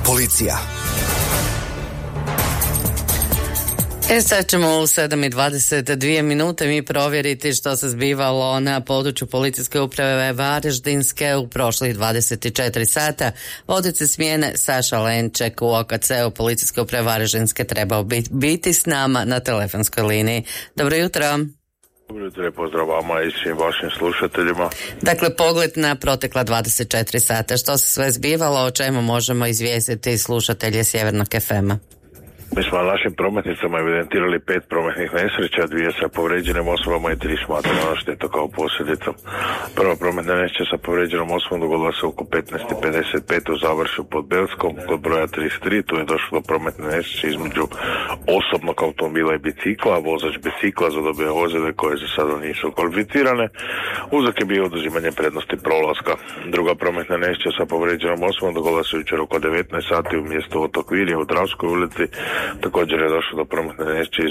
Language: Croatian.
Policija. Sad ćemo u 7:22 mi provjeriti što se zbivalo na području policijske uprave Varaždinske u prošlih 24 sata. Vodeći smjene Saša Lenček u OKC-u policijske uprave Varaždinske trebao biti s nama na telefonskoj liniji. Dobro jutro. Dobro jutro, pozdrav vama i svim vašim slušateljima. Dakle, pogled na protekla 24 sata. Što se sve zbivalo, o čemu možemo izvijestiti slušatelje Sjevernog FM-a? Mi smo na našim prometnicama evidentirali 5 prometnih nesreća, 2 sa povređenim osobama i 3 smatrano šteta kao posljedica. Prva prometna nesreća sa povređenom osobom dogodila se oko 15:55 u Završju pod Belskom, kod broja 33. Tu je došlo do prometne nesreće između osobnog automobila i bicikla. Vozač bicikla zadobio ozljede koje za sada nisu kvalificirane. Uzrok je bio oduzimanje prednosti prolaska. Druga prometna nesreća sa povređenom osobom dogodila se jučer oko 19 sati u mjestu Otok Virje u Dravskoj ulici. Također je došlo do prometne nesreće